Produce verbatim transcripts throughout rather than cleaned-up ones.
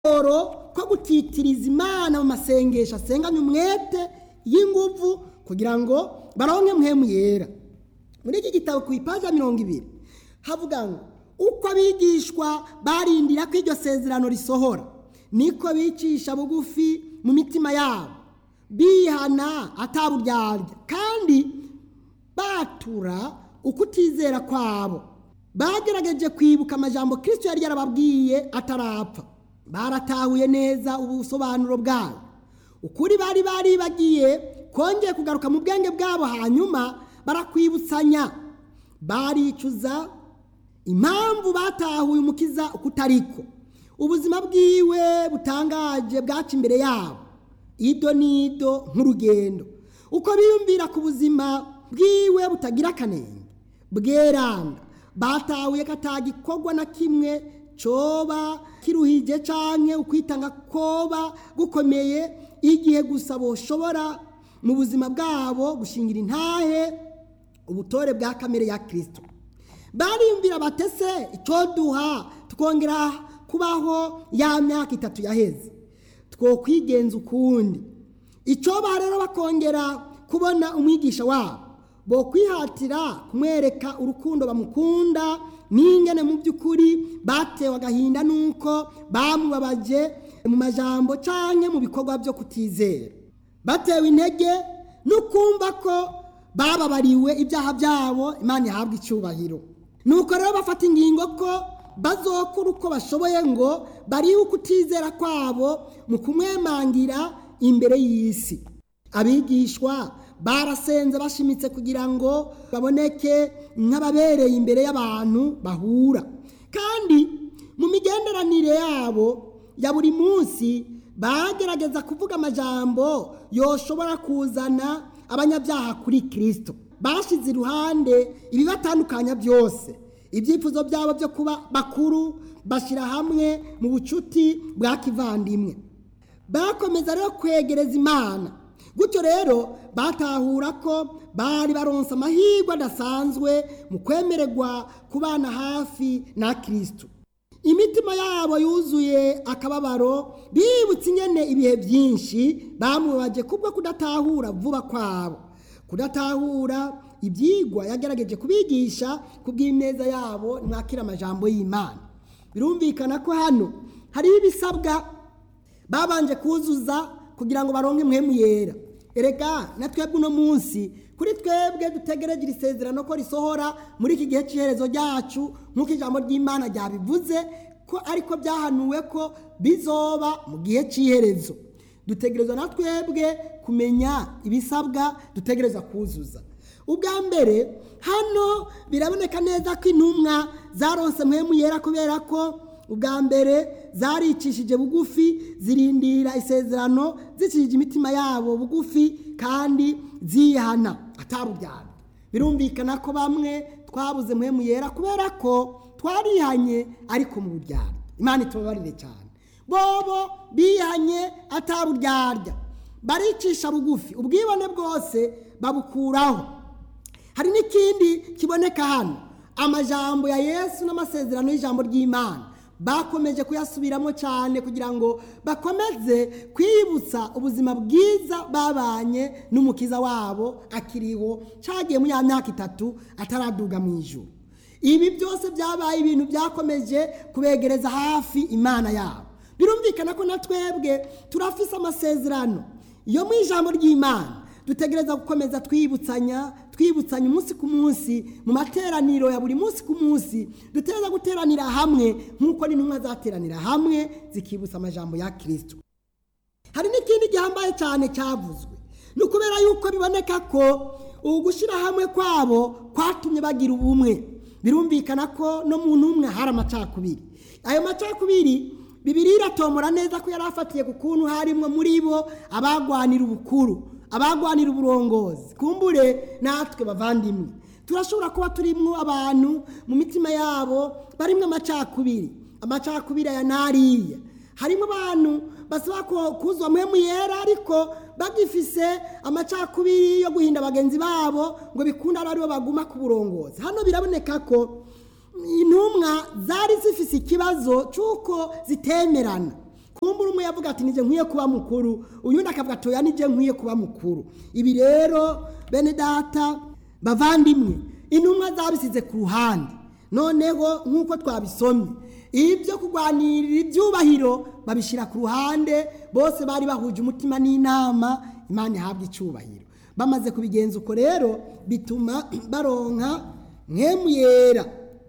ko gutitiriza Imana mu masengesho asenganye umwete y'inguvu kugira ngo baronke mpwemu yera. Muri iki gitabo ku ipaji ya mirongo ibiri havuga ngo uko abigishwa barindira ko iryo sezerano risohora, niko bicisha bugufi mu mitima yabo, bihana ataburyarya kandi batura ukutizera kwabo. Bagerageje kwibuka amajambo Kristo yari yarababwiye atarapfa. Baratahuye neza ubusobanuro bwayo. Ukuri bari bari bagiye kongeye kugaruka mu bwenge bwabo, hanyuma barakwibutsanya. Baricuza impamvu batahuye umukiza ukutariko. Ubuzima bwiwe butangaje bwaca imbere yabo, ido nido nk'urugendo. Uko biyumvira ku buzima bwiwe butagira akanenge bweranda, batahuye ko atagikorwa na kimwe coba kiruhije canke ukwitanga koba gukomeye igihe gusa boshobora mu buzima bwabo gushingira intahe ubutore bwa kamere ya Kristo. Bariyumvira batese ico duha tukongera kubaho ya myaka itatu yaheze, twokwigenza ukundi. Ico barero bakongera kubona umwigisha wabo, bo kwihatira kumwereka urukundo bamukunda, n'ingene mu by'ukuri batewe agahinda nuko bamubabaje mu majambo canke mu bikorwa byo kutizera. Batewe intege no kumva ko bababariwe ibyaha byabo, Imana ihabwa icyubahiro. Nuko rero bafata ingingo ko bazokura uko bashoboye ngo bariho kutizera kwabo mu kumwemangira imbere y'isi. Abigishwa barasenze bashimitse kugira ngo baboneke nk'ababereye imbere y'abantu bahura, kandi mu migenderanire yabo ya buri munsi bagerageza kuvuga amajambo yoshobora kuzana abanyabyaha kuri Kristo. Bashize iruhande ibibatandukanya byose, ibyifuzo byabo byo kuba bakuru, bashira hamwe mu bucuti bwa kivandimwe. Bakomeza rero kwegereza Imana. Gutyo rero batahura ko bari baronse amahirwe adasanzwe mu kwemererwa kubana hafi na Kristo. Imitima yabo yuzuye akababaro, bibutse ingene ibihe byinshi bamubaje kubwo kudatahura vuba kwabo. Kudatahura ibyigwa yagerageje kubigisha kubw'ineza yabo mwakira amajambo y'Imana. Birumvikana ko hano hari ibisabwa babanje kuzuza kugira ngo baronke mpwemu yera. Erega na twebwe uno munsi kuri twebwe dutegereje isezerano ko risohora muri iki gihe cy'iherezo ryacu, nk'uko ijambo ry'Imana ryabivuze ko ariko byahanuwe ko bizoba mu gihe cy'iherezo. Dutegerezwa na twebwe kumenya ibisabwa dutegereza kuzuza. Ubwa mbere hano biraboneka neza ko intumwa zaronse mpwemu yera kubera ko ubwa mbere zaricishije bugufi, zirindira isezerano zicishije imitima yabo bugufi kandi zihana atarubyara. Birumvikana ko bamwe twabuze mpwemu yera kubera ko twarihanye ariko mu buryarya. Imana itubabarire cyane. Bobo bihanye ataruryarya, baricisha bugufi, ubwibone bwose babukuraho. Hari n'ikindi kiboneka hano, amajambo ya Yesu n'amasezerano y'ijambo ry'Imana bakomeje kuyasubiramo cyane kugira ngo bakomeze kwibutsa ubuzima bwiza babanye n'umukiza wabo akiriho, cagiye mu myaka itatu ataraduga mu ijuru. Ibi byose byabaye ibintu byakomeje kubegereza hafi Imana yabo. Birumvikana ko na twebwe turafise amasezerano yo mu ijambo ry'Imana. Dutegereza gukomeza twibutsanya twibutsanya umunsi ku munsi mu materaniro ya buri munsi ku munsi. Dutegereza guteranira hamwe nk'uko n'intumwa zateranira hamwe zikibutsa amajambo ya Kristo. Hari n'ikindi gihambaye cyane cyavuzwe, ni ukubera yuko biboneka ko ugushira hamwe kwabo kwatumye bagira ubumwe. Birumvikana ko no mu ntumwa hari amacakubiri. Ayo macakubiri Bibiliya iratomora neza ko yari afatiye ku kuntu harimwo muri bo abagwanira ubukuru, abagwanira uburongozi. Kumbure natwe bavandimwe turashobora kuba turimwo abantu mu mitima yabo barimwo amacakubiri, amacakubiri aya nariya. Harimo abantu basaba ko kuzwa mpwemu yera ariko bagifise amacakubiri yo guhinda bagenzi babo ngo bikunda ari bo baguma ku burongozi. Hano biraboneka ko intumwa zari zifise ikibazo cyuko zitemerana. kumbura umwe yavuga ati nije nkwiye kuba mukuru, uyundi akavuga ati oya nije nkwiye kuba mukuru. Ibi rero bene data bavandimwe, intumwa zabisize ku ruhande. Noneho nk'uko twabisomye, ibyo kurwanirira ibyubahiro babishyira ku ruhande, bose bari bahuje umutima n'inama, Imana ihabwa icyubahiro. Bamaze kubigenza uko rero bituma baronka mpwemu yera.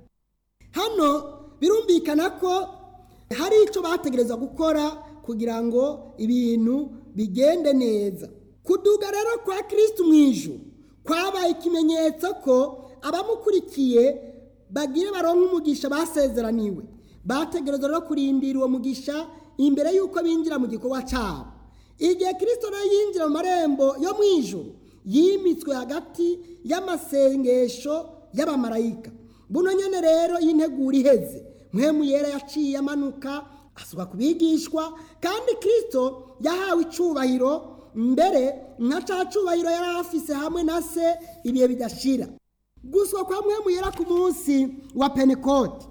Hano birumvikana ko hari icyo bategereza gukora kugira ngo ibintu bigende neza. Kuduga rero kwa Kristo mu ijuru kwabaye ikimenyetso ko abamukurikiye bagire baronka umugisha basezeraniwe. Bategereza rero kurindira uwo mugisha imbere y'uko binjira mu gikorwa cyabo. Igihe Kristo rero yinjira mu marembo yo mu ijuru, yimitswe hagati y'amasengesho y'abamarayika. Buno nyene rero y'integura iheze, mpwemu yera yaciye amanuka asuka kubigishwa, kandi Kristo yahawe icubahiro mbere nka ca cubahiro yari afise hamwe na se ibihe bidashira. Guswa kwa mpwemu yera ku munsi wa Pentekote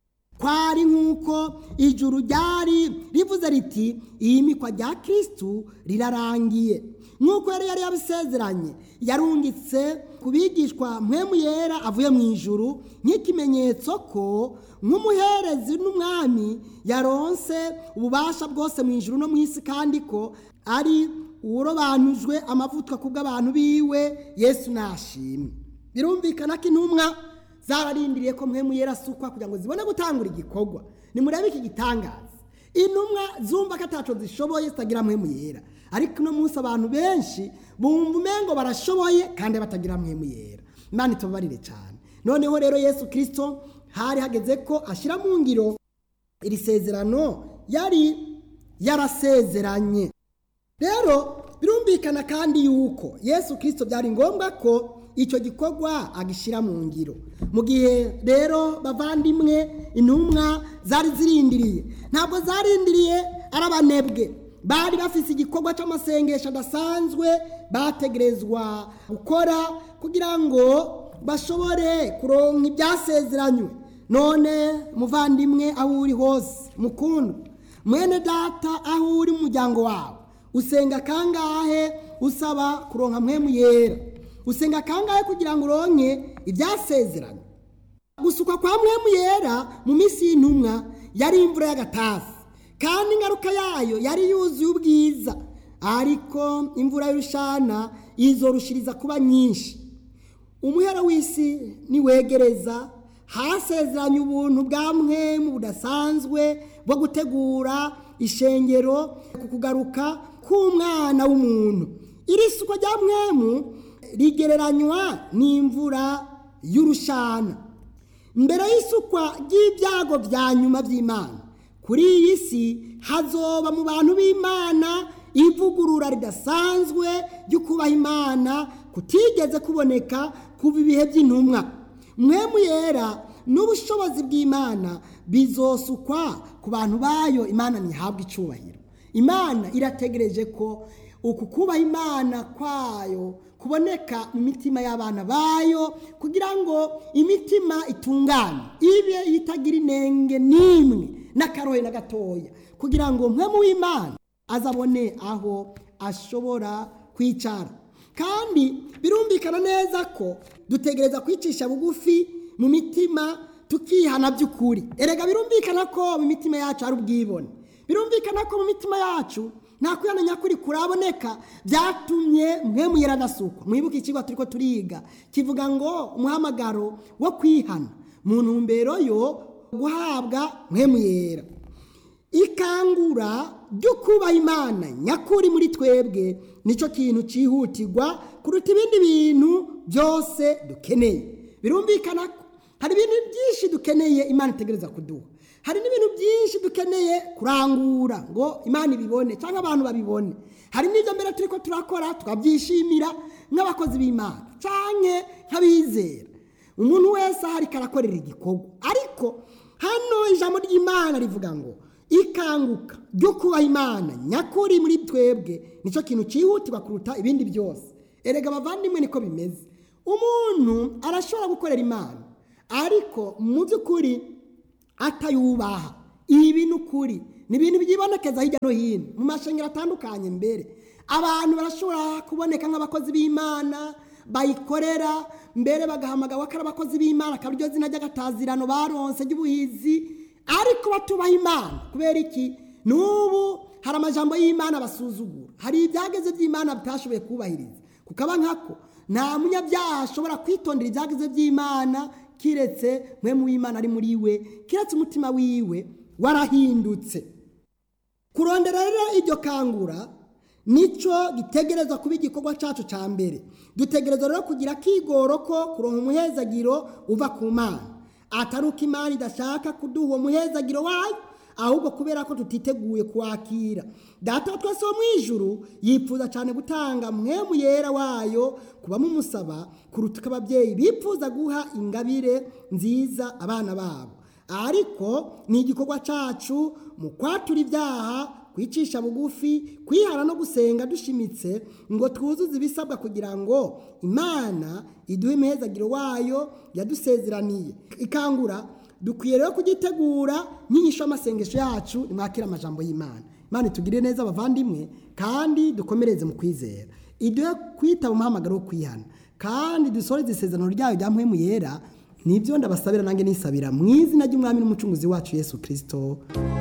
kwari nk'uko ijuru ryari rivuze riti iyimikwa rya Kristo rirarangiye. Nk'uko yari yari yabisezeranye, yarungitse kubigishwa mpwemu yera avuye mu ijuru nk'ikimenyetso ko nk'umuherezi n'umwami yaronse ububasha bwose mu ijuru no mu isi, kandi ko ari urobanujwe amavuta kubw'abantu biwe. Yesu nashimwe. Birumvikana ko intumwa zararindiriye ko mpwemu yera asukwa kugira ngo zibone gutangura igikorwa. Nimurebe iki gitangaza, intumwa zumva ko ataco zishoboye zitagira mpwemu yera, ariko no munsi abantu benshi bumva umengo barashoboye kandi batagira mpwemu yera. Imana itubabarire cyane. Noneho rero Yesu Kristo hari hageze ko ashira mu ngiro iri sezerano yari yarasezeranye. Rero birumvikana kandi yuko Yesu Kristo byari ngombwa ko icyo gikorwa agishira mu ngiro. Mu gihe rero bavandimwe intumwa zari zirindiriye, ntabwo zarindiriye arabanebwe, bari bafise igikorwa cy'amasengesho adasanzwe bategerezwa gukora kugira ngo bashobore kuronka ibyasezeranywe. None muvandimwe aho uri hose mukundwa, mwene data aho uri mu muryango wawe, usenga kangahe usaba kuronka mpwemu yera? Usenga kangahe kugira ngo uronke ibyasezeranye? Gusuka kwa mpwemu yera mu minsi y'intumwa yari imvura y'agatasi, kandi ingaruka yayo yari yuzuye ubwiza, ariko imvura y'urushana izorushiriza kuba nyinshi. Umuhero w'isi niwegereza, hasezeranye ubuntu bwa mpwemu budasanzwe bwo gutegura ishengero ku kugaruka k'umwana w'umuntu. Iri suko rya mpwemu rigereranywa n'imvura y'urushana. Mbere y'isukwa ry'ibyago bya nyuma by'Imana kuri iyi si, hazoba mu bantu b'Imana ivugurura ridasanzwe ryo kubaha Imana kutigeze kuboneka kuva ibihe by'intumwa. Mpwemu yera n'ubushobozi bw'Imana bizosukwa ku bantu bayo. Imana ntihabwa icubahiro. Imana irategereje ko uku kubaha Imana kwayo kuboneka mu mitima y'abana bayo, kugira ngo imitima itungane, ibe itagira inenge n'imwe n'akarohe na gatoya, kugira ngo mpwemu w'Imana azabone aho ashobora kwicara. Kandi birumvikana neza ko dutegereza kwicisha bugufi mu mitima, tukihana by'ukuri. Erega birumvikana ko mu mitima yacu hari ubwibone, birumvikana ko mu mitima yacu nta kwihana nyakuri kuraboneka, byatumye mpwemu yera adasukwa. Mwibuke ikigo turiko turiga kivuga ngo umuhamagaro wo kwihana mu ntumbero yo guhabwa mpwemu yera. Ikangura ryo kubaha Imana nyakuri muri twebwe nico kintu cihutirwa kuruta ibindi bintu byose dukeneye. Birumvikana ko hari ibintu byinshi dukeneye Imana itegereza kuduha, hari n'ibintu byinshi dukeneye kurangura ngo Imana ibibone cyangwa abantu babibone. Hari n'ibyo mbere turiko turakora tukabyishimira n'abakozi b'Imana canke nk'abizera. Umuntu wese ahari karakorera igikorwa, ariko hano ijambo ry'Imana rivuga ngo ikanguka ryo kubaha Imana nyakuri muri twebwe nico kintu cihutirwa kuruta ibindi byose. Erega bavandimwe niko bimeze. Umuntu arashobora gukorera Imana, ariko mu by'ukuri atayubaha. Ibi n'ukuri ni ibintu byibonekeza hirya no hino mu mashengero atandukanye. Mbere abantu barashobora kuboneka nk'abakozi b'Imana bayikorera, mbere bagahamagawe ko ari abakozi b'Imana, akaba iryo zina ry'agatazirano baronse ry'ubuhizi, ariko batubaha Imana. Kubera iki? N'ubu hari amajambo y'Imana basuzugura, hari ibyageze by'Imana bitashoboye kubahiriza. Kukaba nkako nta munyabyaha ashobora kwitondera ibyageze by'Imana kiretse mwe mu Imana ari muri we, kiretse umutima wiwe warahindutse. Kurondera rero iryo kangura nico gitegerezwa kuba igikorwa cyacu cya mbere. Dutegerezwa rero kugira kigoro ko kuronka umuhezagiro uva ku Mana, atari uko Imana idashaka kuduha uwo muhezagiro wayo, ahubwo kubera ko tutiteguye kwakira. Data wa twese wo mu ijuru yifuza cyane gutanga mwemu yera wayo kuba mumusaba kuruta ababyeyi bifuza guha ingabire nziza abana babo. Ariko ni igikorwa cyacu mu kwatura ibyaha, kwicisha bugufi, kwihana no gusenga dushimitse ngo twuzuze ibisabwa kugira ngo Imana iduhe imihezagiro wayo yadusezeraniye. Ikangura dukwiye rero kugitegura nk'inyisho y'amasengesho yacu, nimwakira amajambo y'Imana. Imana itugirire neza abavandimwe, kandi dukomereze mu kwizera, iduhe kwita mu muhamagaro wo kwihana, kandi dusoreze isezerano ryayo rya mpwemu yera. Nibyo ndabasabira nange nisabira mu izina ry'Umwami n'umucunguzi wacu Yesu Kristo.